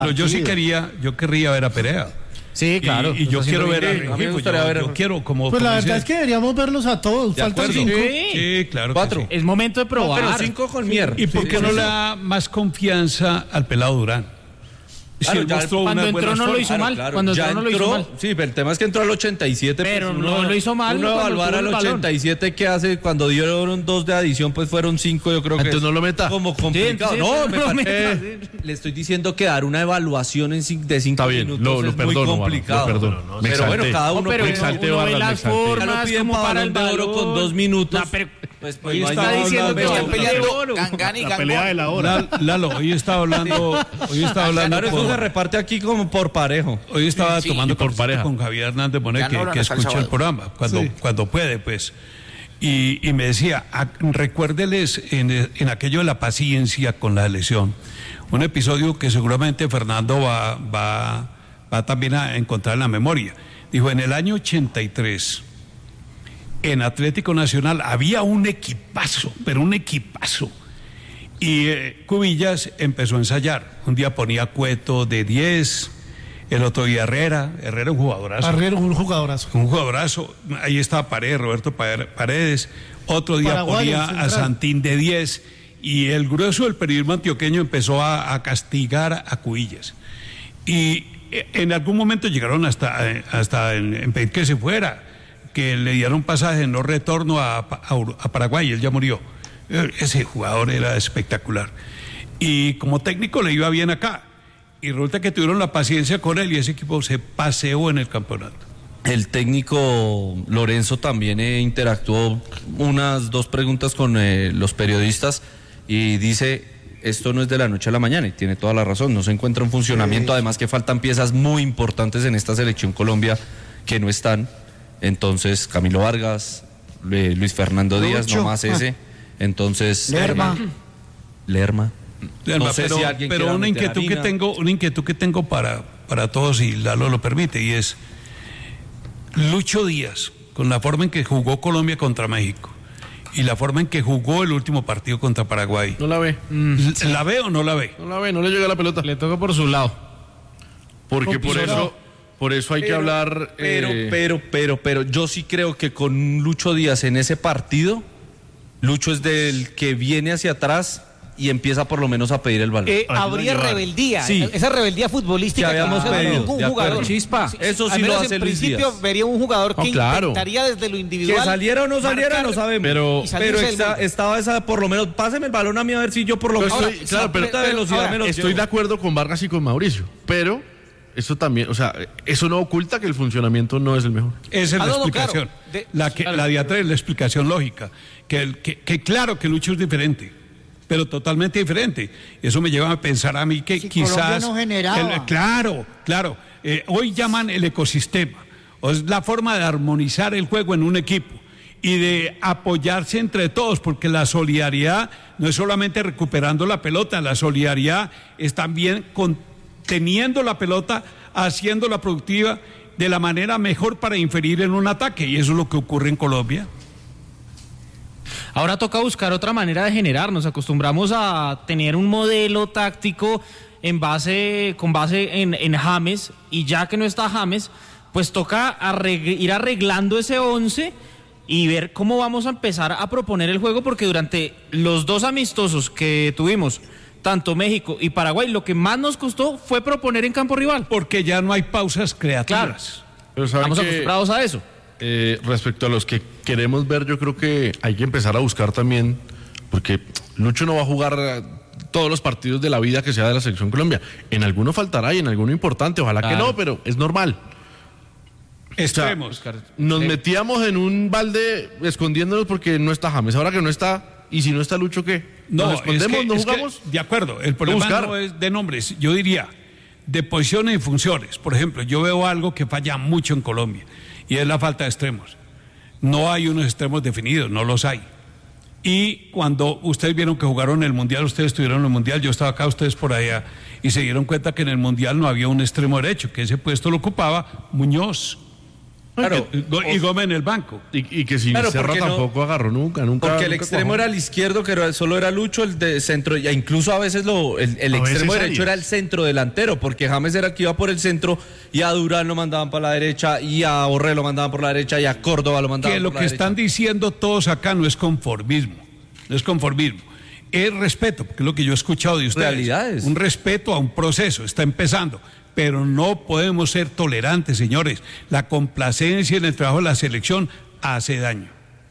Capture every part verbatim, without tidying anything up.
Pero yo sí quería, yo querría ver a Perea. Sí, claro. Y, y yo quiero ver a Rengifo. Rengifo. Yo, ver yo quiero como. Pues la como verdad dice, es que deberíamos verlos a todos. ¿de Faltan acuerdo? cinco. Sí. Sí, claro. Cuatro. Que sí. Es momento de probar. No, pero cinco con Mier. ¿Y por Sí, qué sí, no sí. le da más confianza al pelado Durán? Claro, él ya mostró cuando unas entró buenas no lo formas. hizo mal. Claro, Cuando ya entró no lo hizo entró, mal. sí, pero el tema es que entró al ochenta y siete. Pero pues no uno, lo hizo mal Uno cuando evaluar tuvo al el balón. ochenta y siete que hace cuando dieron dos de adición, pues fueron cinco, yo creo que Entonces es no lo meta. como complicado. Sí, sí, no, sí, me no lo parece- meta, le estoy diciendo que dar una evaluación en cin- de cinco Está bien, minutos lo- lo es perdono, muy Vargas, complicado. lo perdono, no, me pero bueno, exalté. cada No, uno pero me puede- exalté, uno ve Vargas, me las exalté. Ya formas, lo piden como para para el Balón de Oro balón. con dos minutos. No, pero Pues, pues, Hoy no hay estaba nada diciendo hablando- que Están peleando Gangán y La pelea de Gangón. la hora. La- Lalo, hoy estaba hablando, hoy estaba hablando, Claro, eso se con, reparte aquí como por parejo. hoy estaba Sí, tomando y por cafecito pareja. con Javier Hernández Bonet, Ya que, no hablan que hasta el escucha el sábado. programa cuando, Sí. cuando puede, pues. Y, y me decía, "Ah, recuérdeles en, en aquello de la paciencia con la elección, un episodio que seguramente Fernando va, va, va también a encontrar en la memoria. Dijo, en el año ochenta y tres, en Atlético Nacional había un equipazo, pero un equipazo. Y eh, Cubillas empezó a ensayar. Un día ponía Cueto de diez, el otro día Herrera, Herrera un jugadorazo. Arriero, un jugadorazo. Un jugadorazo, ahí estaba Paredes, Roberto Paredes, otro día Paraguayo, ponía a central. Santín de diez, y el grueso del periodismo antioqueño empezó a, a castigar a Cubillas. Y eh, en algún momento llegaron hasta, eh, hasta en, en pedir que se fuera, que le dieron pasaje no retorno a, Pa- a Ur- a Paraguay, él ya murió. Eh, Ese jugador era espectacular. Y como técnico le iba bien acá. Y resulta que tuvieron la paciencia con él y ese equipo se paseó en el campeonato. El técnico Lorenzo también eh, interactuó unas dos preguntas con eh, los periodistas y dice, esto no es de la noche a la mañana, y tiene toda la razón, no se encuentra en funcionamiento, además que faltan piezas muy importantes en esta selección Colombia que no están, entonces Camilo Vargas, eh, Luis Fernando Díaz, Lucho. no más ese, entonces... Lerma. eh, Lerma. Lerma, No sé pero si alguien pero quiera una meter inquietud que harina. tengo, una inquietud que tengo para, para todos, si Lalo lo permite, y es Lucho Díaz, con la forma en que jugó Colombia contra México y la forma en que jugó el último partido contra Paraguay. No la ve. ¿La ve o no la ve? No la ve, no le llega la pelota. Le toca por su lado. Porque Con por Pizarro. eso, por eso hay que Pero, hablar. Pero, eh, pero, pero, pero, yo sí creo que con Lucho Díaz en ese partido, Lucho es del que viene hacia atrás y empieza por lo menos a pedir el balón. Eh, Ayuda a habría llevar. rebeldía, Sí. esa rebeldía futbolística Que habíamos no se da pedido, ningún de acuerdo. jugador. Chispa. Sí, Eso sí al lo menos hace en Luis principio Díaz. vería un jugador No, que claro. intentaría desde lo Que individual. saliera o no saliera, marcar no sabemos. Pero- y salirse Pero del está- mundo. estaba esa, por lo menos, páseme el balón a mí a ver si yo por lo Pero menos. estoy- claro, pero- esta velocidad ahora, me lo estoy llevo. de acuerdo con Vargas y con Mauricio. Pero eso también, o sea, eso no oculta que el funcionamiento no es el mejor. Esa es Ah, la no, no, explicación. claro. De- la, que, la de atrás es la explicación lógica. Que, el- que, que claro que Lucho es diferente, pero totalmente diferente. Eso me lleva a pensar a mí que Si quizás... Colombia no generaba. el- claro, claro. Eh, hoy llaman el ecosistema. O es la forma de armonizar el juego en un equipo y de apoyarse entre todos, porque la solidaridad no es solamente recuperando la pelota, la solidaridad es también conteniendo la pelota, haciéndola productiva de la manera mejor para inferir en un ataque, y eso es lo que ocurre en Colombia. Ahora toca buscar otra manera de generar. Nos acostumbramos a tener un modelo táctico en base, con base en, en James, y ya que no está James, pues toca arreg- ir arreglando ese once y ver cómo vamos a empezar a proponer el juego, porque durante los dos amistosos que tuvimos, tanto México y Paraguay, lo que más nos costó fue proponer en campo rival. Porque ya no hay pausas creativas. Pero saben Estamos que, acostumbrados a eso. eh, respecto a los que queremos ver, yo creo que hay que empezar a buscar también, porque Lucho no va a jugar eh, todos los partidos de la vida que sea de la Selección Colombia. En alguno faltará y en alguno importante, ojalá Claro. que no, pero es normal. Extremos. Nos metíamos en un balde escondiéndonos porque no está James. Ahora que no está, y si no está Lucho, ¿qué? ¿Nos escondemos? es que- ¿No es que, jugamos? de acuerdo, el problema buscar. no es de nombres, yo diría de posiciones y funciones. Por ejemplo, yo veo algo que falla mucho en Colombia y es la falta de extremos. No hay unos extremos definidos, no los hay. Y cuando ustedes vieron que jugaron el Mundial, ustedes estuvieron en el Mundial, yo estaba acá, ustedes por allá, y se dieron cuenta que en el Mundial no había un extremo derecho, que ese puesto lo ocupaba Muñoz. Claro. Y Gómez en el banco. Y, y que si Claro, Serra porque no- tampoco agarró nunca, nunca. Porque el nunca extremo cuajó. era el izquierdo, que era- solo era Lucho, el de centro, e incluso a veces lo, el, el A veces extremo Arias. derecho era el centro delantero, porque James era el que iba por el centro, y a Durán lo mandaban para la derecha, y a Borré lo mandaban por la derecha, y a Córdoba lo mandaban Que por lo la que derecha. están diciendo todos acá no es conformismo, no es conformismo, es respeto, porque es lo que yo he escuchado de ustedes. Realidades. Un respeto a un proceso, está empezando, pero no podemos ser tolerantes, señores. La complacencia en el trabajo de la selección hace daño.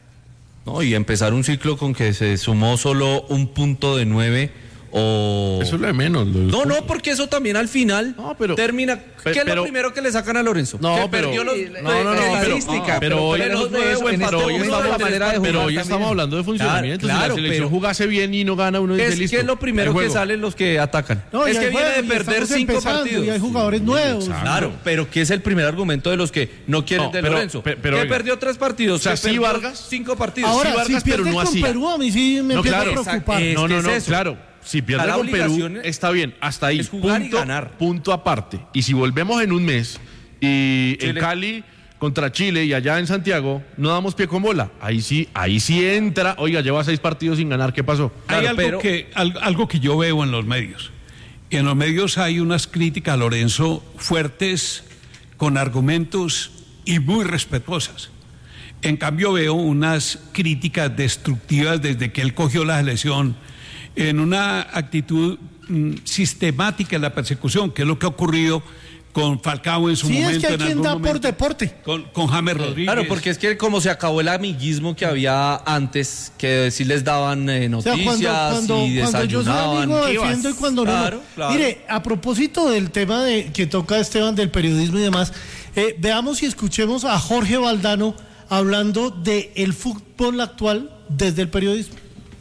No, y empezar un ciclo con que se sumó solo un punto de nueve o... Eso es lo de menos. lo de los No, no, puntos. porque eso también al final No, pero- termina... pe- ¿Qué es pero- lo primero que le sacan a Lorenzo? No, que pero- perdió los... No, no, no, la pero- estadística, pero hoy- de los nueve o en empató Pero hoy uno, estamos, de la tres manera de partidos. pero jugar hoy también. estamos hablando de funcionamiento. Claro, si la selección pero- jugase bien y no gana, uno dice Es listo. que es lo primero hay que juego. salen los que atacan. No, y es que hay viene de juego, y perder estamos cinco empezando, partidos. Y hay jugadores nuevos. Claro, pero ¿qué es el primer argumento de los que no quieren No, de pero- Lorenzo? pe- pero que oiga. perdió tres partidos, O sea, que sí, perdió Vargas. cinco partidos. Ahora, sí, Vargas, si pierde pero no con hacía. Perú, a mí sí me No, empieza claro. a preocupar. Es No, que no, es no, eso. claro. Si pierde La con Perú, obligación está bien, hasta ahí. es jugar y punto, ganar. punto aparte. Y si volvemos en un mes y en Chile. Cali contra Chile y allá en Santiago no damos pie con bola, ahí sí, ahí sí entra. Oiga, lleva seis partidos sin ganar, ¿qué pasó? Hay Claro, algo, pero- que, al- algo que yo veo en los medios. Y en los medios hay unas críticas a Lorenzo fuertes, con argumentos y muy respetuosas. En cambio veo unas críticas destructivas desde que él cogió la selección en una actitud mm, sistemática en la persecución, que es lo que ha ocurrido con Falcao en su Sí, momento. es que hay en quien algún da por momento, deporte. Con, con James Rodríguez. Claro, porque es que como se acabó el amiguismo que había antes, que sí les daban eh, O sea, noticias cuando, cuando, y cuando yo soy desayunaban. amigo ¿Qué defiendo y vas? cuando no, no. Claro, claro. Mire, a propósito del tema de que toca Esteban del periodismo y demás, eh, veamos y escuchemos a Jorge Valdano hablando del fútbol actual desde el periodismo.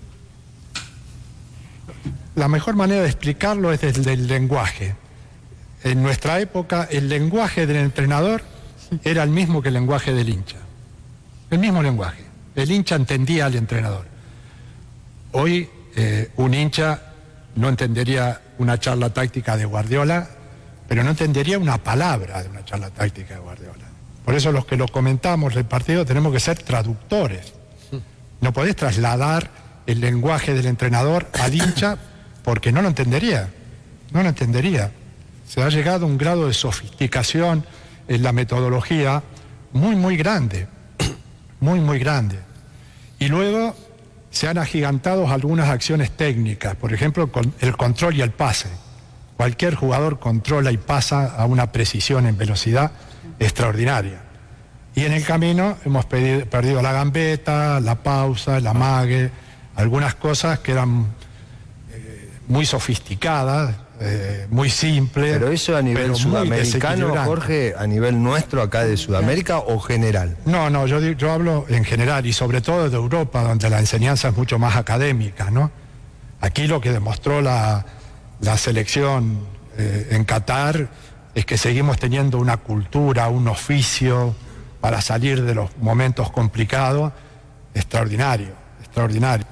La mejor manera de explicarlo es desde el lenguaje. En nuestra época, el lenguaje del entrenador era el mismo que el lenguaje del hincha. El mismo lenguaje. El hincha entendía al entrenador. Hoy, eh, un hincha no entendería una charla táctica de Guardiola, pero no entendería una palabra de una charla táctica de Guardiola. Por eso los que lo comentamos el partido tenemos que ser traductores. No podés trasladar el lenguaje del entrenador al hincha porque no lo entendería, no lo entendería. Se ha llegado a un grado de sofisticación en la metodología muy, muy grande, muy, muy grande. Y luego se han agigantado algunas acciones técnicas, por ejemplo, con el control y el pase. Cualquier jugador controla y pasa a una precisión en velocidad extraordinaria. Y en el camino hemos pedido- perdido la gambeta, la pausa, el amague, algunas cosas que eran eh, muy sofisticadas, eh, muy simples. Pero eso a nivel pero muy sudamericano, desequilibrantes. Jorge, a nivel nuestro acá de Sudamérica o general. No, no, yo, di- yo hablo en general y sobre todo de Europa, donde la enseñanza es mucho más académica, ¿no? Aquí lo que demostró la, la selección eh, en Qatar es que seguimos teniendo una cultura, un oficio para salir de los momentos complicados extraordinario, extraordinario.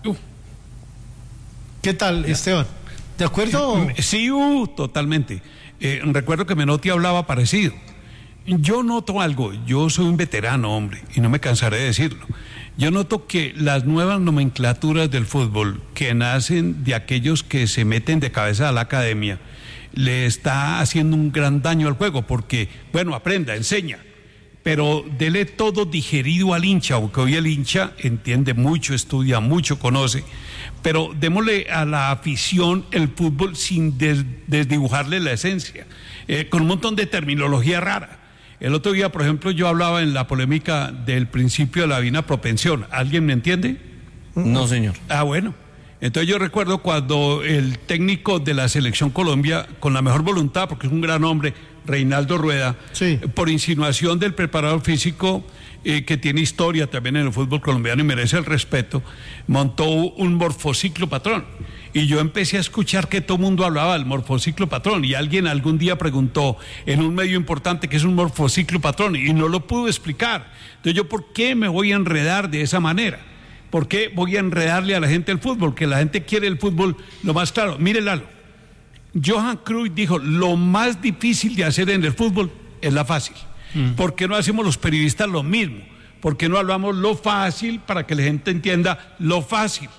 ¿Qué tal, Esteban? ¿De acuerdo? Sí, uh, totalmente. Eh, recuerdo que Menotti hablaba parecido. Yo noto algo, yo soy un veterano, hombre, y no me cansaré de decirlo. Yo noto que las nuevas nomenclaturas del fútbol que nacen de aquellos que se meten de cabeza a la academia, le está haciendo un gran daño al juego, porque, bueno, aprenda, enseña, pero dele todo digerido al hincha, porque hoy el hincha entiende mucho, estudia mucho, conoce, pero démosle a la afición el fútbol sin des- desdibujarle la esencia, eh, con un montón de terminología rara. El otro día, por ejemplo, yo hablaba en la polémica del principio de la divina propensión. ¿Alguien me entiende? No, señor. Ah, bueno. Entonces yo recuerdo cuando el técnico de la Selección Colombia, con la mejor voluntad, porque es un gran hombre, Reinaldo Rueda, Sí. por insinuación del preparador físico, eh, que tiene historia también en el fútbol colombiano y merece el respeto, montó un morfociclo patrón. Y yo empecé a escuchar que todo el mundo hablaba del morfociclo patrón, y alguien algún día preguntó en un medio importante qué es un morfociclo patrón, y no lo pudo explicar. Entonces yo, ¿por qué me voy a enredar de esa manera? ¿Por qué voy a enredarle a la gente el fútbol? Que la gente quiere el fútbol lo más claro. Mire, Lalo, Johan Cruyff dijo, lo más difícil de hacer en el fútbol es la fácil. Mm. ¿Por qué no hacemos los periodistas lo mismo? ¿Por qué no hablamos lo fácil para que la gente entienda lo fácil?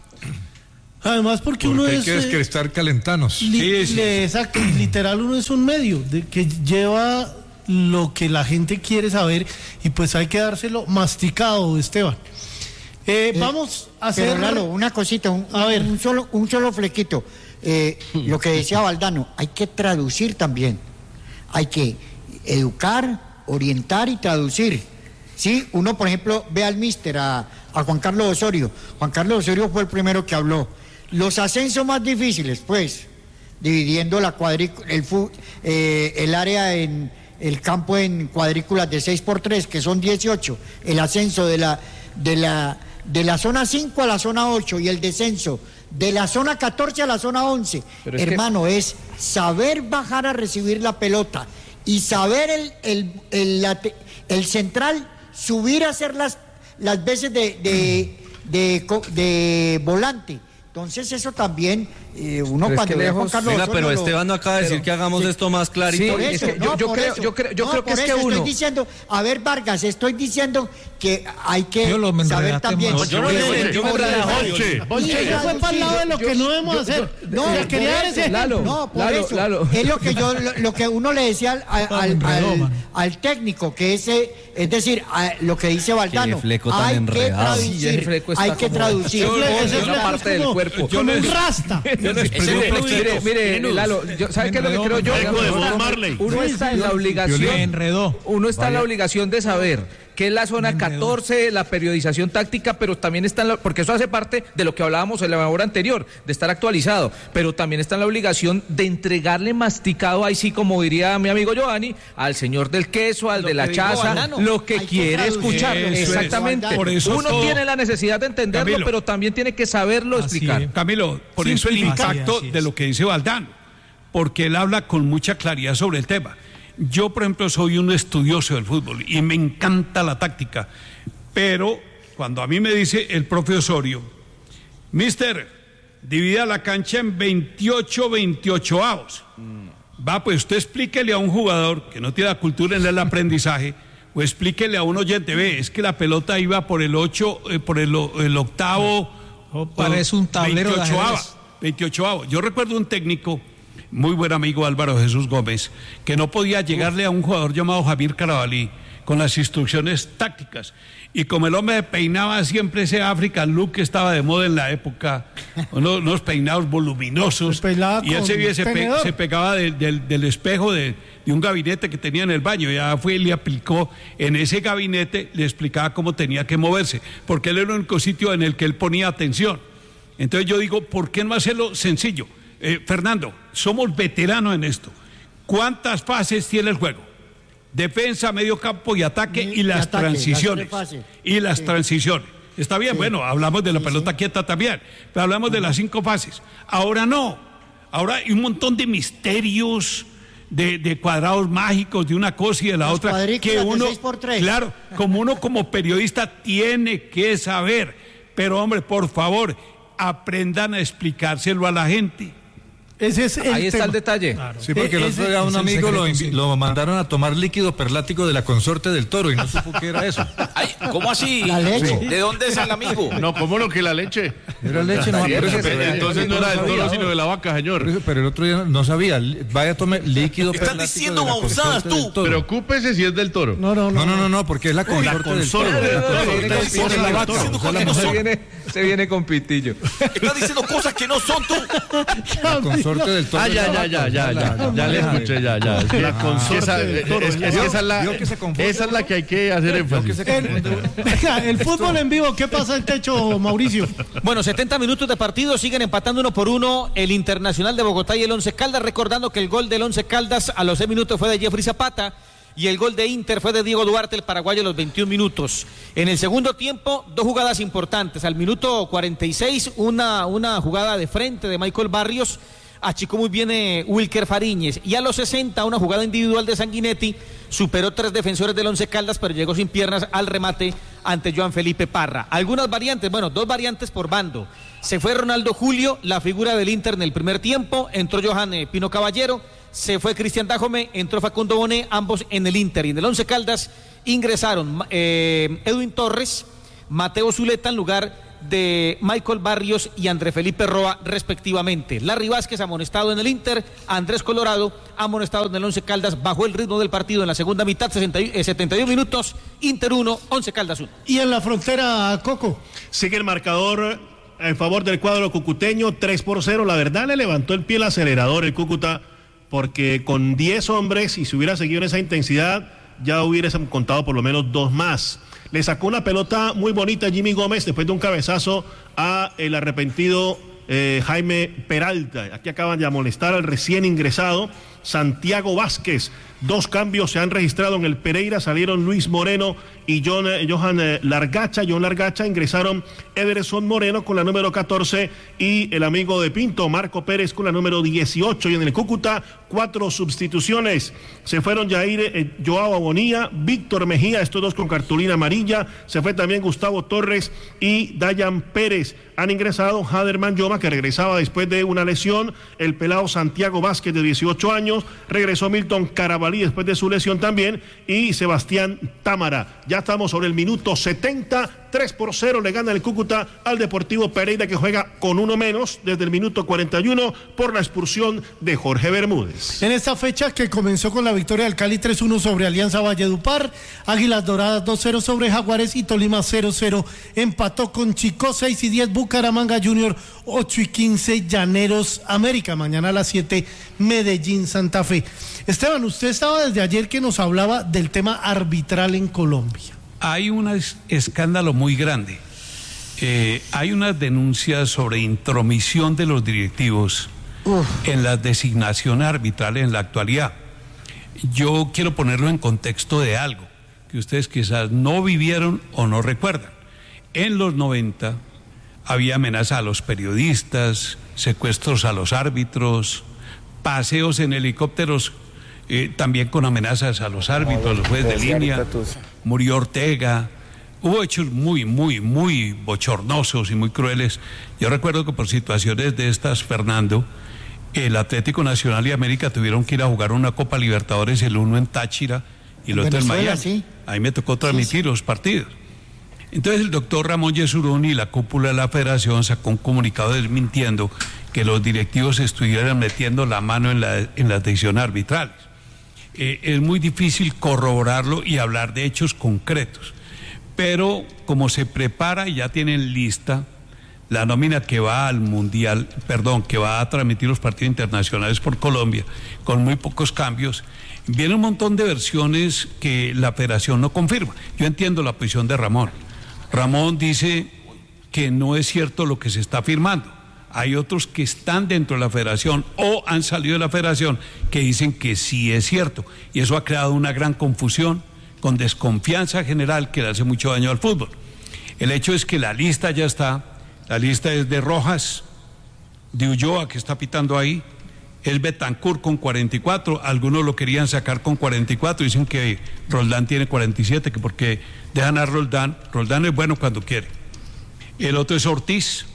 Además, porque, porque uno hay es... que, es que estar calentanos. Li sí, sí. Le, exacto, literal uno es un medio de, que lleva lo que la gente quiere saber y pues hay que dárselo masticado, Esteban. Eh, eh, vamos a hacer... Pero Lalo, una cosita, un, a ver. un, solo, un solo flequito. Eh, lo que decía Valdano, hay que traducir también. Hay que educar, orientar y traducir. ¿Sí? Uno, por ejemplo, ve al míster, a, a Juan Carlos Osorio. Juan Carlos Osorio fue el primero que habló. Los ascensos más difíciles, pues, dividiendo la cuadrícula, el, eh, el área en el campo en cuadrículas de seis por tres, que son dieciocho, el ascenso de la, de la, de la zona cinco a la zona ocho y el descenso de la zona catorce a la zona once. Es Hermano, que... es saber bajar a recibir la pelota y saber el, el, el, el, el central subir a hacer las, las veces de, de, de, de, de volante. Entonces eso también, eh, uno pero cuando es que ve a Juan Carlos Venga, Osorio, pero lo, Esteban no acaba de decir que hagamos sí, esto más clarito. Sí, por eso, es que no, yo, yo, por creo, eso. yo creo, yo no, creo que por es eso que uno... estoy diciendo, a ver Vargas, estoy diciendo que hay que saber también... No, yo no le yo me Bonche, Bonche, eso fue para el lado de lo que no debemos hacer. No, yo quería dar ese Lalo, no, por Lalo, eso. Lalo. Es lo que yo, lo, lo que uno le decía al, al, al, al técnico, que ese, es decir, a, lo que dice Valdano, hay que traducir, hay que traducir. Es una parte del cuerpo. Como un rasta. Mire, mire, Lalo, ¿sabe qué es lo que creo yo? Uno está en la obligación, uno está en la obligación de saber que es la zona catorce, la periodización táctica, pero también está en la, porque eso hace parte de lo que hablábamos en la hora anterior, de estar actualizado, pero también está en la obligación de entregarle masticado, ahí sí, como diría mi amigo Giovanni, al señor del queso, al lo de la chaza, Banano, lo que quiere escuchar. Exactamente. Por eso uno todo... tiene la necesidad de entenderlo, Camilo, pero también tiene que saberlo así explicar. Es. Camilo, por eso el impacto de lo que dice Valdano, porque él habla con mucha claridad sobre el tema. Yo, por ejemplo, soy un estudioso del fútbol y me encanta la táctica, pero cuando a mí me dice el profe Osorio, mister, divida la cancha en veintiocho, veintiocho avos. Mm. Va, pues usted explíquele a un jugador que no tiene la cultura en el aprendizaje, o explíquele a un oyente, ve, es que la pelota iba por el ocho, eh, por el, el octavo, oh, parece un tablero de ajedrez. veintiocho avos. Yo recuerdo un técnico, muy buen amigo Álvaro Jesús Gómez, que no podía llegarle a un jugador llamado Javier Carabalí con las instrucciones tácticas. Y como el hombre peinaba siempre ese African look que estaba de moda en la época, unos, unos peinados voluminosos, y él se, se, pe, se pegaba de, de, del espejo de, de un gabinete que tenía en el baño, ya fue y le aplicó en ese gabinete, le explicaba cómo tenía que moverse, porque él era el único sitio en el que él ponía atención. Entonces yo digo, ¿por qué no hacerlo sencillo? Eh, Fernando, somos veteranos en esto. ¿Cuántas fases tiene el juego? Defensa, medio campo y ataque y, y las ataque, transiciones. Las y las sí. transiciones. Está bien, sí. Bueno, hablamos de la sí, pelota sí. quieta también, pero hablamos uh-huh. de las cinco fases. Ahora no. Ahora hay un montón de misterios, de, de cuadrados mágicos, de una cosa y de la Los otra. Que uno, seis por tres. Claro, como uno como periodista tiene que saber. Pero hombre, por favor, aprendan a explicárselo a la gente. Ese es el Ahí está tema. el detalle. Claro. Sí, porque el otro día un amigo lo, sí. lo mandaron a tomar líquido perlático de la consorte del toro y no supo qué era eso. Ay, ¿cómo así? La leche. ¿De dónde es el amigo? No, ¿cómo no que la leche? Era leche, no, pero pero, pero entonces no era del toro, sino de la vaca, señor. Pero el otro día no sabía. Vaya a tomar líquido perlático. Están diciendo babosadas tú. Preocúpese si es del toro. No, no, no, no, no, no porque es la consorte del toro. La vaca. Se viene con pitillo. Estás diciendo cosas que no son tú. La consorte del toro. Ah, ya, ya, ya, ya, ya. Ya le escuché, ya, ya. La consorte del toro. Es que esa es la, esa es la que hay que hacer énfasis. El fútbol en vivo, ¿qué pasa en techo, Mauricio? Bueno, setenta minutos de partido, siguen empatando uno por uno el Internacional de Bogotá y el Once Caldas, recordando que el gol del Once Caldas a los seis minutos fue de Jeffrey Zapata y el gol de Inter fue de Diego Duarte, el paraguayo, a los veintiún minutos. En el segundo tiempo, dos jugadas importantes. Al minuto cuarenta y seis, una, una jugada de frente de Michael Barrios, achicó muy bien eh, Wilker Fariñez, y a los sesenta, una jugada individual de Sanguinetti, superó tres defensores del Once Caldas, pero llegó sin piernas al remate ante Joan Felipe Parra. Algunas variantes, bueno, dos variantes por bando. Se fue Ronaldo Julio, la figura del Inter en el primer tiempo, entró Johan eh, Pino Caballero, se fue Cristian Dajome, entró Facundo Bonet, ambos en el Inter. Y en el Once Caldas ingresaron eh, Edwin Torres, Mateo Zuleta en lugar de Michael Barrios y André Felipe Roa respectivamente. Larry Vázquez amonestado en el Inter, Andrés Colorado amonestado en el Once Caldas, bajó el ritmo del partido en la segunda mitad, sesenta, eh, setenta y uno minutos, Inter uno, Once Caldas uno. Y en la frontera, Coco. Sigue el marcador en favor del cuadro cucuteño, tres por cero, la verdad le levantó el pie el acelerador el Cúcuta, porque con diez hombres, si se hubiera seguido en esa intensidad, ya hubiesen contado por lo menos dos más. Le sacó una pelota muy bonita a Jimmy Gómez después de un cabezazo a el arrepentido eh, Jaime Peralta. Aquí acaban de amonestar al recién ingresado Santiago Vázquez. Dos cambios se han registrado en el Pereira, salieron Luis Moreno y John, eh, Johan eh, Largacha. John Largacha, ingresaron Ederson Moreno con la número catorce y el amigo de Pinto, Marco Pérez, con la número dieciocho. Y en el Cúcuta, cuatro sustituciones. Se fueron Jair eh, Joao Abonía, Víctor Mejía, estos dos con cartulina amarilla. Se fue también Gustavo Torres y Dayan Pérez. Han ingresado Haderman Yoma, que regresaba después de una lesión, el pelado Santiago Vázquez, de dieciocho años, regresó Milton Carabalí después de su lesión también, y Sebastián Támara. Ya estamos sobre el minuto setenta, tres por cero le gana el Cúcuta al Deportivo Pereira, que juega con uno menos desde el minuto cuarenta y uno por la expulsión de Jorge Bermúdez. En esta fecha, que comenzó con la victoria del Cali tres uno sobre Alianza Valledupar, Águilas Doradas dos cero sobre Jaguares y Tolima cero cero empató con Chicó. Seis y diez Bucaramanga Junior, ocho y quince Llaneros América. Mañana a las siete Medellín Santa Fe. Esteban, usted estaba desde ayer que nos hablaba del tema arbitral en Colombia. Hay un es- escándalo muy grande. Eh, hay unas denuncias sobre intromisión de los directivos Uf. en las designaciones arbitrales en la actualidad. Yo quiero ponerlo en contexto de algo que ustedes quizás no vivieron o no recuerdan. En los noventa había amenazas a los periodistas, secuestros a los árbitros, paseos en helicópteros, eh, también con amenazas a los árbitros, a los jueces de línea. Murió Ortega. Hubo hechos muy, muy, muy bochornosos y muy crueles. Yo recuerdo que por situaciones de estas, Fernando, el Atlético Nacional y América tuvieron que ir a jugar una Copa Libertadores, el uno en Táchira y el otro en Miami. Sí. Ahí me tocó transmitir sí, sí. los partidos. Entonces el doctor Ramón Yesurún y la cúpula de la federación sacó un comunicado desmintiendo que los directivos estuvieran metiendo la mano en, la, en las decisiones arbitrales. Eh, es muy difícil corroborarlo y hablar de hechos concretos, pero como se prepara y ya tienen lista la nómina que va al Mundial, perdón, que va a transmitir los partidos internacionales por Colombia, con muy pocos cambios, viene un montón de versiones que la federación no confirma. Yo entiendo la posición de Ramón. Ramón dice que no es cierto lo que se está afirmando. Hay otros que están dentro de la federación o han salido de la federación que dicen que sí es cierto. Y eso ha creado una gran confusión, con desconfianza general que le hace mucho daño al fútbol. El hecho es que la lista ya está. La lista es de Rojas, de Ulloa, que está pitando ahí, es Betancourt con cuarenta y cuatro, algunos lo querían sacar con cuarenta y cuatro, dicen que Roldán tiene cuarenta y siete, que porque dejan a Roldán, Roldán es bueno cuando quiere. El otro es Ortiz,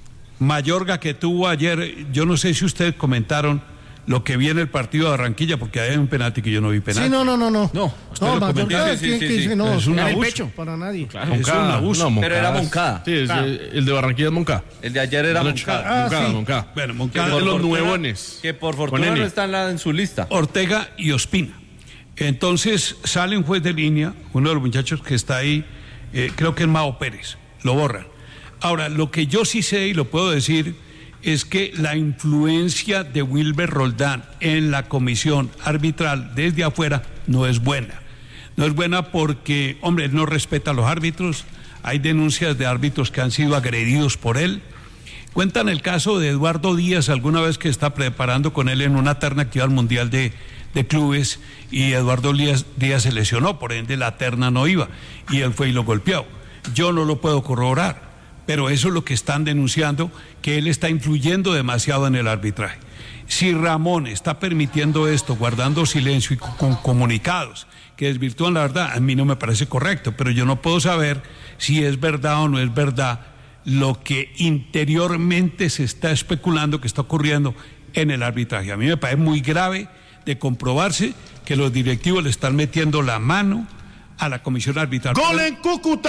Mayorga, que tuvo ayer, yo no sé si ustedes comentaron lo que vi en el partido de Barranquilla, porque hay un penalti que yo no vi penalti. Sí, no, no, no, no. No, no, Mayorga, sí, sí, que, sí, sí. no, Es un en el abuso. pecho, para nadie. Claro, es un abuso. no, pero era Moncada. Sí, es, Claro. el de Barranquilla es Moncada. El de ayer era Moncada. Ah, Moncada, sí. Moncada. Bueno, Que Moncada, es de los Ortega, nuevones. Que por Con fortuna N. no está en, la, en su lista. Ortega y Ospina. Entonces sale un juez de línea, uno de los muchachos que está ahí, eh, creo que es Mao Pérez, lo borran. Ahora, lo que yo sí sé y lo puedo decir es que la influencia de Wilber Roldán en la comisión arbitral desde afuera no es buena. No es buena porque, hombre, él no respeta a los árbitros, hay denuncias de árbitros que han sido agredidos por él. Cuentan el caso de Eduardo Díaz, alguna vez que está preparando con él en una terna que iba al Mundial de, de Clubes, y Eduardo Díaz, Díaz se lesionó, por ende la terna no iba, y él fue y lo golpeó. Yo no lo puedo corroborar, pero eso es lo que están denunciando, que él está influyendo demasiado en el arbitraje. Si Ramón está permitiendo esto, guardando silencio y con comunicados que desvirtúan la verdad, a mí no me parece correcto, pero yo no puedo saber si es verdad o no es verdad lo que interiormente se está especulando que está ocurriendo en el arbitraje. A mí me parece muy grave de comprobarse que los directivos le están metiendo la mano a la comisión arbitral. ¡Gol en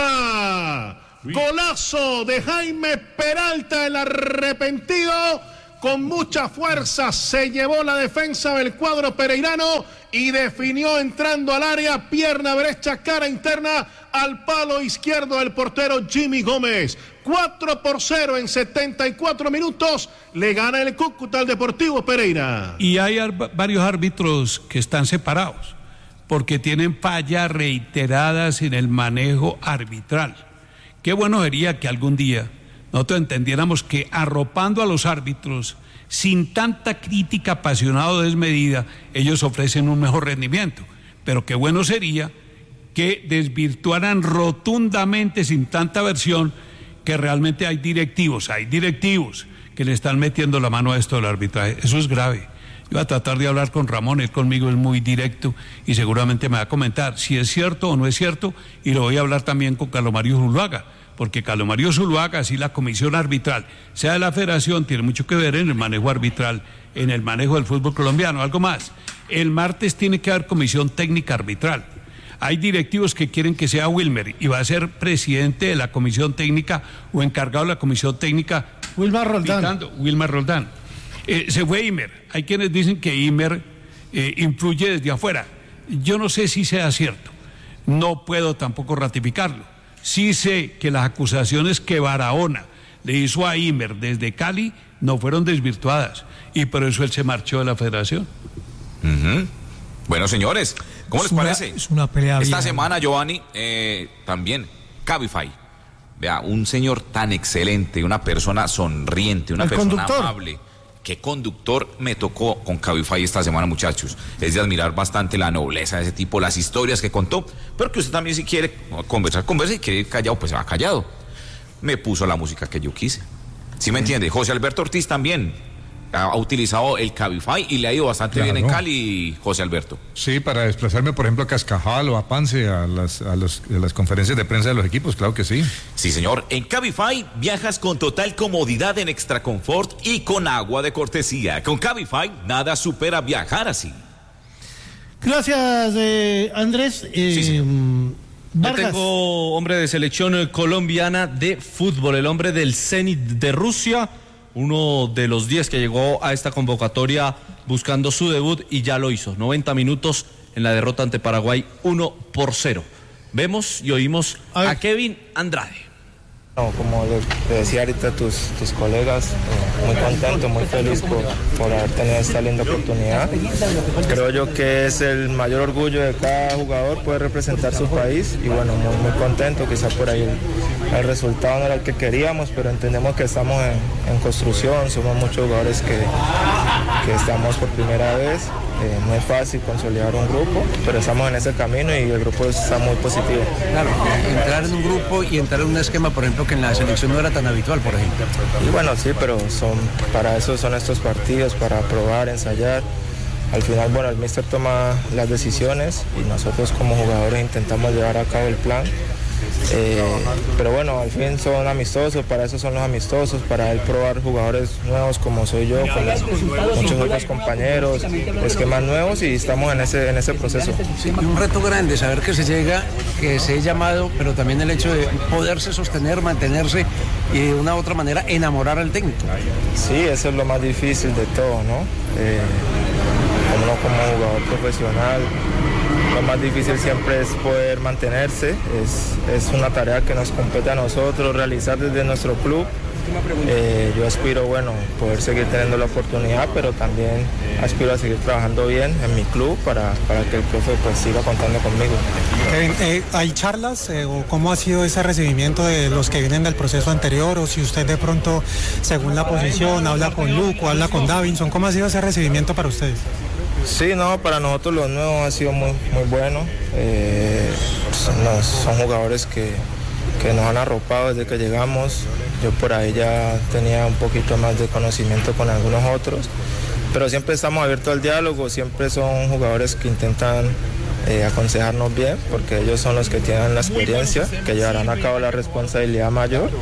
Cúcuta! Golazo de Jaime Peralta, el arrepentido. Con mucha fuerza se llevó la defensa del cuadro pereirano y definió entrando al área, pierna derecha, cara interna, al palo izquierdo del portero Jimmy Gómez. cuatro por cero en setenta y cuatro minutos, le gana el Cúcuta al Deportivo Pereira. Y hay ar- varios árbitros que están separados porque tienen fallas reiteradas en el manejo arbitral. Qué bueno sería que algún día nosotros entendiéramos que arropando a los árbitros sin tanta crítica apasionada o desmedida, ellos ofrecen un mejor rendimiento. Pero qué bueno sería que desvirtuaran rotundamente, sin tanta versión, que realmente hay directivos, hay directivos que le están metiendo la mano a esto del arbitraje. Eso es grave. Yo voy a tratar de hablar con Ramón, él conmigo es muy directo y seguramente me va a comentar si es cierto o no es cierto, y lo voy a hablar también con Carlos Mario Zuluaga, porque Carlos Mario Zuluaga, así la comisión arbitral, sea de la federación, tiene mucho que ver en el manejo arbitral, en el manejo del fútbol colombiano. Algo más, el martes tiene que haber comisión técnica arbitral. Hay directivos que quieren que sea Wilmer y va a ser presidente de la comisión técnica o encargado de la comisión técnica. Wilmar Roldán. Pitando, Wilmar Roldán. Eh, se fue Imer. Hay quienes dicen que Imer eh, influye desde afuera. Yo no sé si sea cierto. No puedo tampoco ratificarlo. Sí sé que las acusaciones que Barahona le hizo a Imer desde Cali no fueron desvirtuadas y por eso él se marchó de la federación. Uh-huh. Bueno, señores, ¿cómo les una, parece? Es una pelea Esta bien. semana, Giovanni, eh, también, Cabify. Vea, un señor tan excelente, una persona sonriente, una El persona conductor. amable. ¿Qué conductor me tocó con Cabify esta semana, muchachos? Es de admirar bastante la nobleza de ese tipo, las historias que contó, pero que usted también, si quiere conversar, conversa, y quiere ir callado, pues se va callado. Me puso la música que yo quise. ¿Sí me entiende? José Alberto Ortiz también ha, ha utilizado el Cabify y le ha ido bastante Claro. bien en Cali, José Alberto. Sí, para desplazarme, por ejemplo, a Cascajal o a Pance, a las, a, los, a las conferencias de prensa de los equipos, claro que sí. Sí, señor. En Cabify viajas con total comodidad en extra confort y con agua de cortesía. Con Cabify nada supera viajar así. Gracias, eh, Andrés. Eh, Sí, sí. Yo Vargas. tengo hombre de selección colombiana de fútbol, el hombre del Zenit de Rusia, uno de los diez que llegó a esta convocatoria buscando su debut y ya lo hizo. noventa minutos en la derrota ante Paraguay, uno por cero. Vemos y oímos a, a Kevin Andrade. No, como le decía ahorita a tus, tus colegas, eh, muy contento, muy feliz por, por haber tenido esta linda oportunidad. Creo yo que es el mayor orgullo de cada jugador poder representar su país y bueno, muy, muy contento, quizá por ahí el, el resultado no era el que queríamos, pero entendemos que estamos en, en construcción, somos muchos jugadores que, que estamos por primera vez. Eh, no es fácil consolidar un grupo, pero estamos en ese camino y el grupo está muy positivo. Claro, entrar en un grupo y entrar en un esquema, por ejemplo, que en la selección no era tan habitual, por ejemplo. Y bueno, sí, pero son para eso son estos partidos, para probar, ensayar. Al final, bueno, el míster toma las decisiones y nosotros como jugadores intentamos llevar a cabo el plan. Eh, pero bueno, al fin son amistosos, para eso son los amistosos, para él probar jugadores nuevos como soy yo, con muchos otros compañeros, esquemas nuevos y estamos en ese, en ese proceso. Sí, un reto grande, saber que se llega, que se es llamado, pero también el hecho de poderse sostener, mantenerse y de una u otra manera enamorar al técnico. Sí, eso es lo más difícil de todo, ¿no? Eh, uno como jugador profesional, lo más difícil siempre es poder mantenerse, es, es una tarea que nos compete a nosotros realizar desde nuestro club. Eh, yo aspiro, bueno, poder seguir teniendo la oportunidad, pero también aspiro a seguir trabajando bien en mi club para, para que el profe pues siga contando conmigo. Kevin, eh, ¿hay charlas eh, o cómo ha sido ese recibimiento de los que vienen del proceso anterior? O si usted de pronto, según la posición, habla con Luke o habla con Davinson, ¿cómo ha sido ese recibimiento para ustedes? Sí, no, para nosotros los nuevos ha sido muy, muy bueno. Eh, son, no, son jugadores que, que nos han arropado desde que llegamos. Yo por ahí ya tenía un poquito más de conocimiento con algunos otros, pero siempre estamos abiertos al diálogo, siempre son jugadores que intentan eh, aconsejarnos bien, porque ellos son los que tienen la experiencia, que llevarán a cabo la responsabilidad mayor.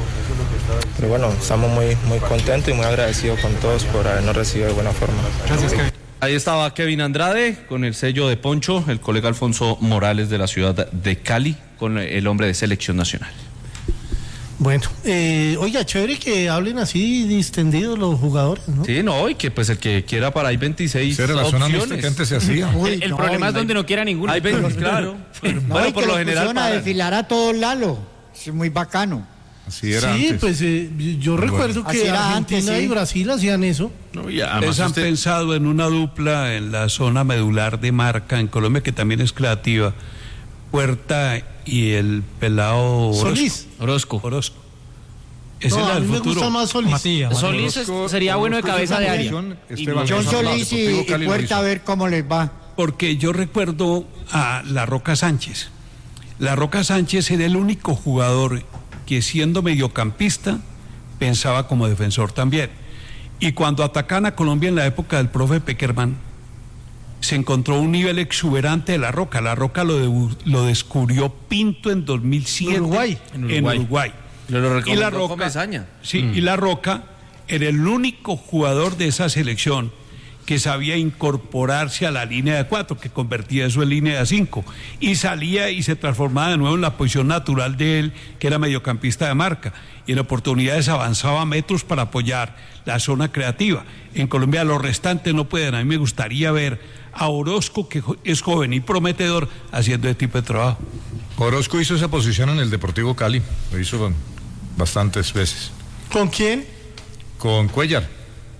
Pero bueno, estamos muy, muy contentos y muy agradecidos con todos por habernos recibido de buena forma. Gracias, Kevin. Ahí estaba Kevin Andrade con el sello de Poncho, el colega Alfonso Morales de la ciudad de Cali, con el hombre de selección nacional. Bueno, eh, oiga, chévere que hablen así distendidos los jugadores, ¿no? Sí, no, y que pues el que quiera para hay veintiséis Era la zona mixta opciones. que antes se hacía. Uy, el el no, problema es donde no quiera ninguno. Hay veinte, claro. No, bueno, y por que lo lo general pusieron a desfilar a todo Lalo. Es muy bacano. Así era Sí, antes. pues eh, yo Muy recuerdo bueno. que Así era Argentina antes, sí. y Brasil hacían eso. No, y además Ustedes han usted- pensado en una dupla en la zona medular de Marca, en Colombia, que también es creativa. Puerta y el pelado Orozco. Solís. Orozco. Orozco. Ese No, es a el mí me futuro. gusta más Solís. Matías. Solís es- sería bueno de cabeza de área. Esteban John González, Solís y, Deportivo y Cali lo Puerta hizo. a ver cómo les va. Porque yo recuerdo a La Roca Sánchez. La Roca Sánchez era el único jugador que, siendo mediocampista, pensaba como defensor también. Y cuando atacan a Colombia en la época del profe Peckerman, se encontró un nivel exuberante de La Roca. La Roca lo, debu- lo descubrió Pinto en dos mil siete Uruguay. en En Uruguay. Uruguay. Lo, lo Y La recomendó Roca, Comesaña. sí, y La Roca era el único jugador de esa selección que sabía incorporarse a la línea de cuatro, que convertía eso en línea de cinco, y salía y se transformaba de nuevo en la posición natural de él, que era mediocampista de marca, y en oportunidades avanzaba metros para apoyar la zona creativa. En Colombia los restantes no pueden. A mí me gustaría ver a Orozco, que jo- es joven y prometedor, haciendo este tipo de trabajo. Orozco hizo esa posición en el Deportivo Cali, lo hizo bastantes veces. ¿Con quién? Con Cuellar.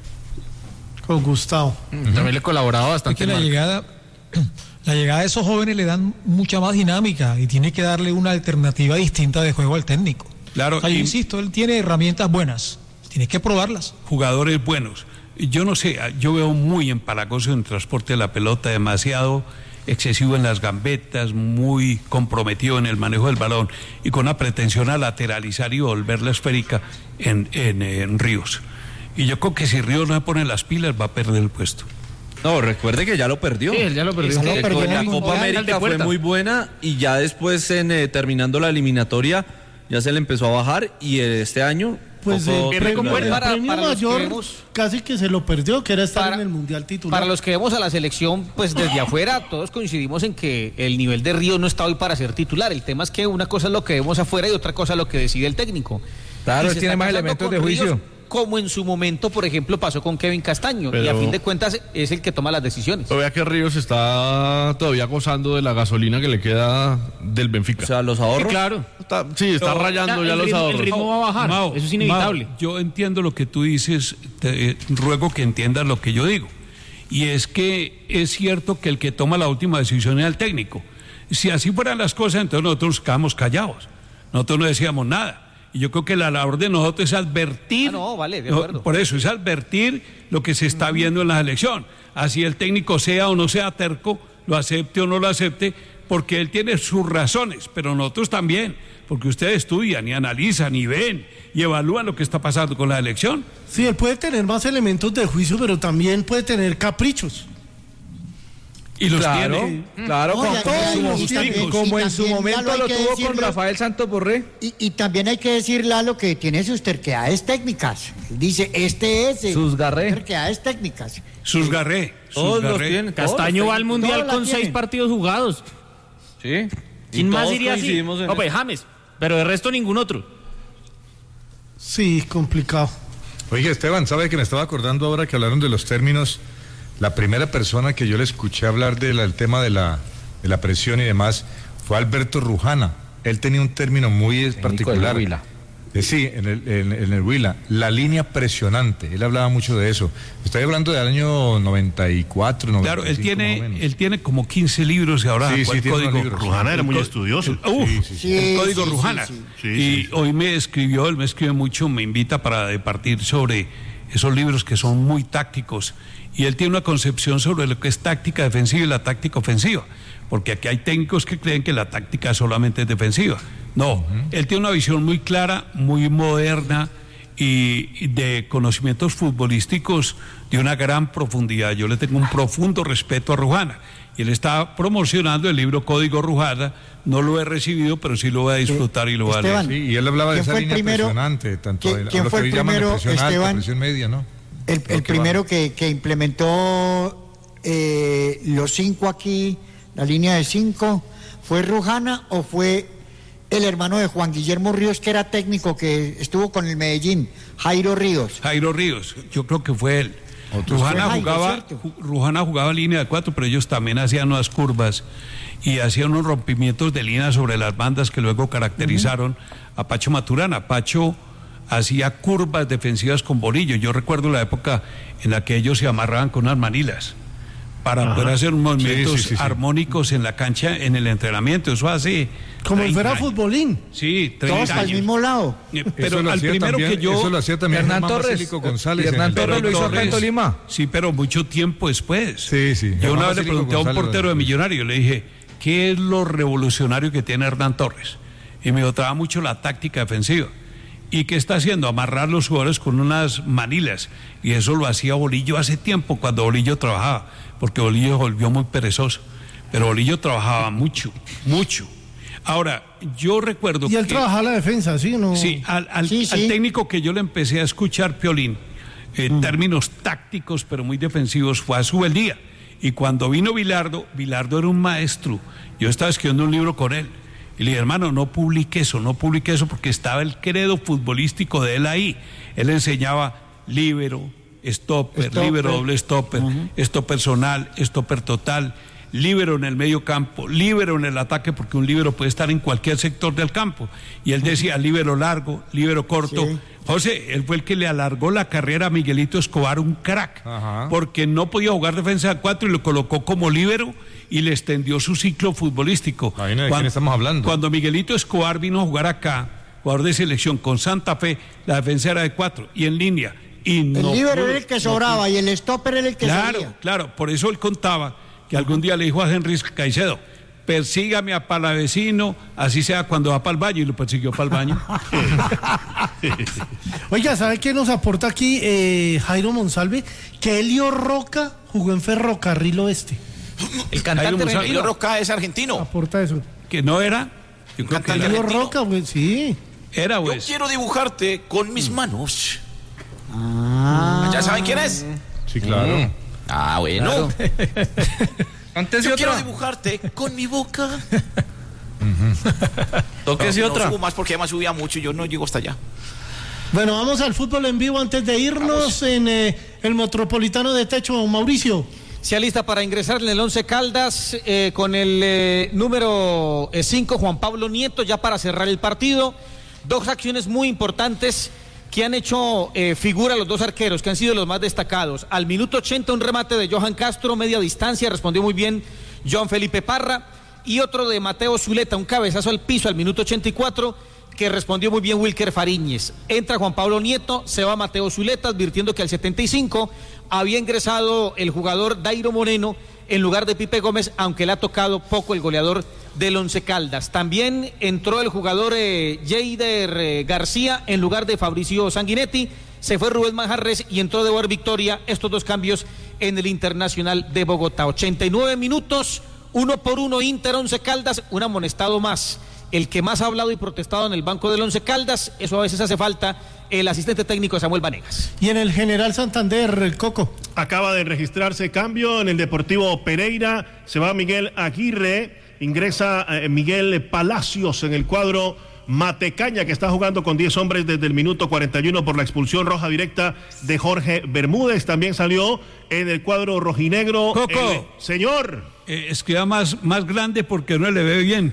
Con Gustavo. También le colaboraba Es bastante. que la Marca. llegada, la llegada de esos jóvenes le dan mucha más dinámica y tiene que darle una alternativa distinta de juego al técnico. Claro, O sea, yo y- insisto, él tiene herramientas buenas, tienes que probarlas. Jugadores buenos. Yo no sé, yo veo muy empalagoso en el transporte de la pelota, demasiado excesivo en las gambetas, muy comprometido en el manejo del balón y con una pretensión a lateralizar y volver la esférica en, en, en Ríos. Y yo creo que si Ríos no se pone las pilas va a perder el puesto. No, recuerde que ya lo perdió. Sí, él ya lo perdió. Es que Ya lo perdió con en la el Copa Mundial. América De fue puerta. muy buena y ya después, en, eh, terminando la eliminatoria, ya se le empezó a bajar y eh, este año... Pues poco el premio, titularidad. Para- el premio para los que mayor vemos- casi que se lo perdió, que era estar Para- en el Mundial titular. Para los que vemos a la selección, pues desde afuera todos coincidimos en que el nivel de Ríos no está hoy para ser titular. El tema es que una cosa es lo que vemos afuera y otra cosa es lo que decide el técnico. Claro, Y él se tiene está más pasando elementos con de juicio. Ríos, como en su momento, por ejemplo, pasó con Kevin Castaño. Y a Pero- fin de cuentas es el que toma las decisiones. Pero vea que Ríos está todavía gozando de la gasolina que le queda del Benfica. O sea, los ahorros. Sí, claro. Está- sí, está No, rayando ya, ya el los ritmo- el ahorros. ritmo va a bajar. Mao, Eso es inevitable. Mao, yo entiendo lo que tú dices, te, eh, ruego que entiendas lo que yo digo. Y es que es cierto que el que toma la última decisión es el técnico. Si así fueran las cosas, entonces nosotros nos quedamos callados. Nosotros no decíamos nada. Y yo creo que la labor de nosotros es advertir. Ah, no, vale, de no, acuerdo. por eso, es advertir lo que se está viendo en la selección. Así el técnico sea o no sea terco, lo acepte o no lo acepte, porque él tiene sus razones, pero nosotros también, porque ustedes estudian y analizan y ven y evalúan lo que está pasando con la elección. Sí, él puede tener más elementos de juicio, pero también puede tener caprichos. Y los Claro, tiene. claro, No, como, ya- como ya- en su y mo- también- como y en su también, momento Lalo, hay lo que tuvo con decirlo. Rafael Santos Borré. Y, y también hay que decir, Lalo, que tiene sus terquedades técnicas. Dice, este es. eh, Sus garré. Terquedades técnicas. Sus garré. Sus Todos los garré. tienen. todos Castaño los va al técnicos. Mundial Todos la con seis tienen. partidos jugados. Sí. Y ¿Quién más todos diría así? coincidimos en No, eso. pues James, pero de resto ningún otro. Sí, complicado. Oye, Esteban, ¿sabe que me estaba acordando ahora que hablaron de los términos? La primera persona que yo le escuché hablar de la- del tema de la, de la presión y demás fue Alberto Rujana. Él tenía un término muy eh, particular. del Huila. Eh, sí, en el, en, en el Huila, la línea presionante. Él hablaba mucho de eso. Estoy hablando del año noventa y cuatro, noventa y cinco. Claro, él más o tiene, menos. él tiene como quince libros y ahora Sí, sacó sí, el tiene unos código. libros. Rujana era El muy co- estudioso. el- uf, Sí, sí, sí. el Sí, código sí, Rujana. sí, sí. Sí, y sí, sí. hoy me escribió, él me escribe mucho, me invita para departir sobre esos libros que son muy tácticos. Y él tiene una concepción sobre lo que es táctica defensiva y la táctica ofensiva. Porque aquí hay técnicos que creen que la táctica solamente es defensiva. No, él tiene una visión muy clara, muy moderna y y de conocimientos futbolísticos de una gran profundidad. Yo le tengo un profundo respeto a Rujana. Y él está promocionando el libro Código Rujana. No lo he recibido, pero sí lo voy a disfrutar y lo voy a leer. Esteban, Sí, y él hablaba de ¿quién esa fue el línea primero? presionante, tanto ¿Quién- el, quién lo fue que el hoy llaman de primero, presión alta, Esteban? presión media, ¿no? El, Lo el que primero va. que, que implementó eh, los cinco aquí, la línea de cinco, ¿fue Rujana o fue el hermano de Juan Guillermo Ríos, que era técnico, que estuvo con el Medellín, Jairo Ríos? Jairo Ríos, yo creo que fue él. Rujana jugaba, Rujana jugaba línea de cuatro, pero ellos también hacían unas curvas y hacían unos rompimientos de línea sobre las bandas que luego caracterizaron uh-huh. a Pacho Maturana. Pacho hacía curvas defensivas con bolillo. Yo recuerdo la época en la que ellos se amarraban con unas manilas para Ajá. poder hacer unos movimientos sí, sí, sí, sí. armónicos en la cancha, en el entrenamiento. Eso hace como el fuera futbolín. Sí, treinta todos al mismo lado. Pero al primero también, que yo... Eso lo hacía también Hernán Germán Torres. Basílico González. Hernán Torres lo hizo Torres, acá en Tolima. Sí, pero mucho tiempo después. Sí, sí. Yo Germán una vez le Basílico pregunté a un González, portero de Millonario, le dije, ¿qué es lo revolucionario que tiene Hernán Torres? Y me notaba mucho la táctica defensiva. ¿Y qué está haciendo? Amarrar los jugadores con unas manilas. Y eso lo hacía Bolillo hace tiempo, cuando Bolillo trabajaba, porque Bolillo volvió muy perezoso. Pero Bolillo trabajaba mucho, mucho. Ahora, yo recuerdo que... Y él que, trabajaba la defensa, ¿sí? ¿No? Sí, al, al, sí, sí. al técnico que yo le empecé a escuchar, Piolín, en mm. términos tácticos, pero muy defensivos, fue a Subeldía. Y cuando vino Bilardo, Bilardo era un maestro. Yo estaba escribiendo un libro con él. Y le dije, hermano, no publique eso, no publique eso, porque estaba el credo futbolístico de él ahí. Él enseñaba líbero, stopper, stopper. líbero doble stopper, uh-huh. stopper personal, stopper total, líbero en el medio campo, líbero en el ataque, porque un líbero puede estar en cualquier sector del campo. Y él decía líbero largo, líbero corto. Sí. José, él fue el que le alargó la carrera a Miguelito Escobar, un crack, Ajá. porque no podía jugar defensa de cuatro y lo colocó como líbero y le extendió su ciclo futbolístico. Ahí no, ¿de quién estamos hablando? Cuando Miguelito Escobar vino a jugar acá, jugador de selección con Santa Fe, la defensa era de cuatro y en línea. Y el no líbero pudo, era el que sobraba no y el stopper era el que claro, salía. Claro, claro, por eso él contaba que algún día le dijo a Henry Caicedo, persígame a Palavecino, así sea cuando va para el baño, y lo persiguió para el baño. Oiga, ¿sabe qué nos aporta aquí eh, Jairo Monsalve? Que Elio Roca jugó en Ferrocarril Oeste. El cantante de Elio Roca es argentino. Aporta eso. ¿Que no era? Yo creo que Elio Roca, pues sí. Era, pues. Yo quiero dibujarte con mis manos. Ah. ¿Ya saben quién es? Sí, claro. Mm. Ah, bueno. Claro. Antes Yo y quiero otra. dibujarte con mi boca. Uh-huh. Toques y no, otra. No subo más porque además subía mucho y yo no llego hasta allá. Bueno, vamos al fútbol en vivo antes de irnos vamos. en eh, el Metropolitano de Techo. Mauricio. Se alista para ingresar en el Once Caldas eh, con el eh, número cinco, eh, Juan Pablo Nieto, ya para cerrar el partido. Dos acciones muy importantes que han hecho eh, figura los dos arqueros, que han sido los más destacados. Al minuto ochenta, un remate de Johan Castro, media distancia, respondió muy bien John Felipe Parra. Y otro de Mateo Zuleta, un cabezazo al piso al minuto ochenta y cuatro, que respondió muy bien Wilker Fariñez. Entra Juan Pablo Nieto, se va Mateo Zuleta, advirtiendo que al setenta y cinco había ingresado el jugador Dairo Moreno en lugar de Pipe Gómez, aunque le ha tocado poco el goleador del Once Caldas. También entró el jugador eh, Jeider eh, García en lugar de Fabricio Sanguinetti, se fue Rubén Manjarres y entró de Boer Victoria. Estos dos cambios en el Internacional de Bogotá. ochenta y nueve minutos, uno por uno Inter Once Caldas, un amonestado más. El que más ha hablado y protestado en el banco del Once Caldas, eso a veces hace falta, el asistente técnico Samuel Vanegas. Y en el General Santander, el Coco. Acaba de registrarse cambio en el Deportivo Pereira, se va Miguel Aguirre, ingresa eh, Miguel Palacios en el cuadro Matecaña, que está jugando con diez hombres desde el minuto cuarenta y uno por la expulsión roja directa de Jorge Bermúdez. También salió en el cuadro rojinegro. Coco. El, señor. Eh, escriba más, más grande porque no le ve bien.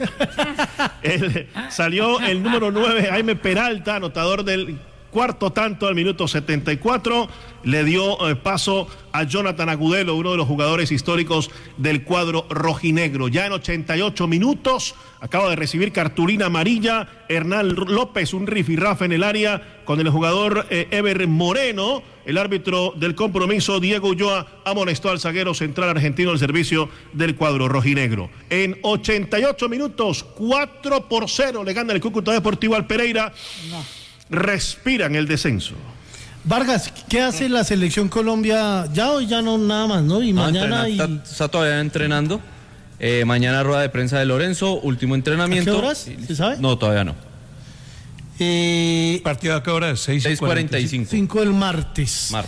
el, salió el número nueve, Jaime Peralta, anotador del cuarto tanto al minuto setenta y cuatro. Le dio eh, paso a Jonathan Agudelo, uno de los jugadores históricos del cuadro rojinegro. Ya en ochenta y ocho minutos acaba de recibir cartulina amarilla Hernán López, un rifirrafe en el área con el jugador eh, Ever Moreno. El árbitro del compromiso, Diego Ulloa, amonestó al zaguero central argentino al servicio del cuadro rojinegro. En ochenta y ocho minutos, cuatro por cero le gana el Cúcuta Deportivo al Pereira. No. Respiran el descenso. Vargas, ¿qué hace la selección Colombia? Ya hoy ya no nada más, ¿no? Y no, mañana y... está, está todavía entrenando. Eh, mañana rueda de prensa de Lorenzo, último entrenamiento. ¿A qué horas? ¿Se sabe? No, todavía no. Eh... ¿Partido a qué hora es? seis cuarenta y cinco. cinco del martes. Martes.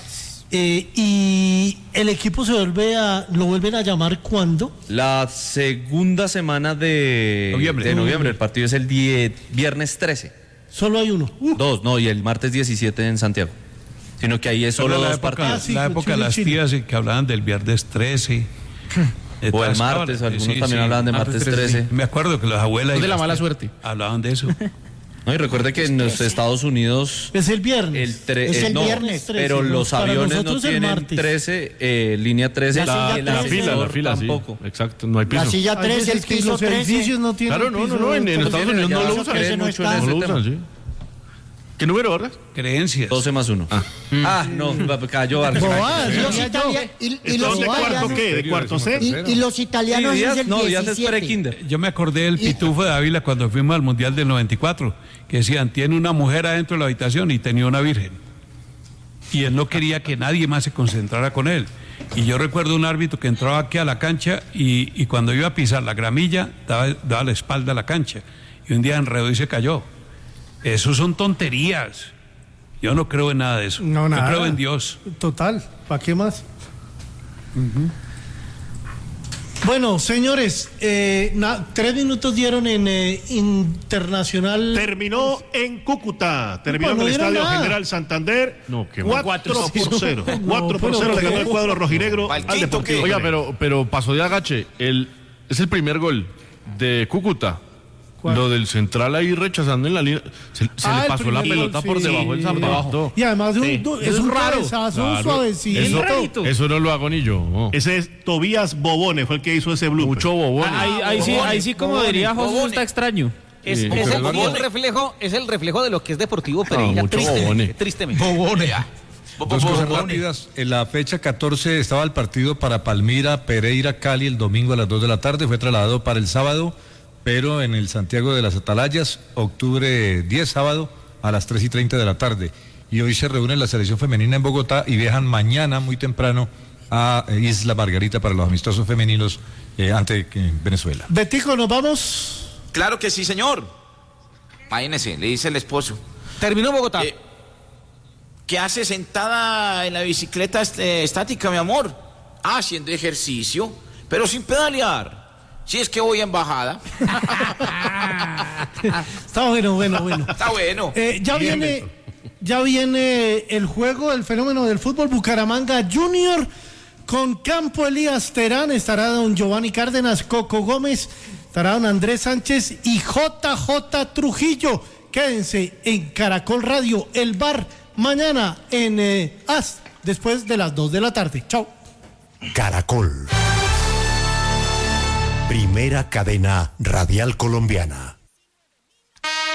Eh, y el equipo se vuelve a, lo vuelven a llamar ¿cuándo? La segunda semana de noviembre. de noviembre. El partido es el die, viernes trece. Solo hay uno. Uh. Dos, no, y el martes diecisiete en Santiago. Sino que ahí es solo la dos época, partidos. ah, sí, la época de las tías que hablaban del viernes trece. O el martes, algunos sí, también sí, hablaban de martes trece. Sí. Me acuerdo que las abuelas... Es de la las mala tías suerte. Hablaban de eso. No, y recuerde que en los Estados Unidos... Es el viernes. El tre- Es eh, el no, viernes pero trece, ¿no? los Para aviones no nosotros el tienen martes. trece, eh, línea trece. La y el silla La trece, fila, la ascensor fila, tampoco. sí. Exacto, no hay piso. La silla Hay trece, el veces que piso los trece. edificios no tienen Claro, no, piso, no, no, en, en ¿cómo Estados tienen Unidos no allá? lo Eso usan. trece no mucho está. en No ese lo tema. usan, sí. ¿Qué número, Vargas? Creencias. doce más uno. Ah, ah no, cayó Vargas. Bobadas, Y yo los, sí, italia- y, y los ¿Entonces de cuarto italianos, qué? ¿De cuarto C? y, y los italianos Sí, es Díaz- el no, Díaz es diecisiete. pre-kinder. Yo me acordé del pitufo de Ávila cuando fuimos al Mundial del noventa y cuatro, que decían, tiene una mujer adentro de la habitación y tenía una virgen. Y él no quería que nadie más se concentrara con él. Y yo recuerdo un árbitro que entraba aquí a la cancha y, y cuando iba a pisar la gramilla, daba, daba la espalda a la cancha. Y un día enredó y se cayó. Eso son tonterías. Yo no creo en nada de eso. No, nada. Yo creo en Dios. Total, ¿para qué más? Bueno, señores, eh, na- tres minutos dieron en eh, Internacional. Terminó en Cúcuta, terminó No, no en el dieron Estadio nada. General Santander. No, qué cuatro por cero. No, cuatro por pero cero le ganó ¿qué? el cuadro rojinegro al Palquito, Deportivo. ¿qué? Oiga, Cali. pero, pero pasó de agache. El, es el primer gol de Cúcuta. Lo del central ahí rechazando en la línea. Se, se Ah, le el pasó la primer pelota gol, por sí. debajo del zapato. Y además de un, Sí. du- es Es un raro. cabezazo, un Claro. suavecito. Eso, eso no lo hago ni yo. no. Ese es Tobías Bobone, fue el que hizo ese blooper. Mucho bobón. Ah, Ahí, ahí sí, ahí sí, como Bobones, diría José, bobones. está extraño. Es, Sí, es pero el, Eduardo- y el reflejo, es el reflejo de lo que es Deportivo No, Pereira. mucho tristemente, bobone. tristemente. Dos cosas rápidas. En la fecha catorce estaba el partido para Palmira, Pereira, Cali el domingo a las dos de la tarde. Fue trasladado para el sábado, pero en el Santiago de las Atalayas, octubre diez, sábado, a las tres y treinta de la tarde. Y hoy se reúne la selección femenina en Bogotá y viajan mañana muy temprano a eh, Isla Margarita para los amistosos femeninos eh, ante eh, Venezuela. Betico, ¿nos vamos? Claro que sí, señor. Imagínese, le dice el esposo. Terminó Bogotá. Eh, ¿Qué hace sentada en la bicicleta este, estática, mi amor? Ah, haciendo ejercicio, pero sin pedalear. Si es que voy en bajada. Está bueno, bueno, bueno. Está bueno. Eh, ya Bien, viene, Beto. ya viene el juego, el fenómeno del fútbol. Bucaramanga Junior con Campo Elías Terán. Estará don Giovanni Cárdenas, Coco Gómez, estará don Andrés Sánchez y J J Trujillo. Quédense en Caracol Radio, el bar, mañana en eh, A S, después de las dos de la tarde. Chao. Caracol. Primera cadena radial colombiana.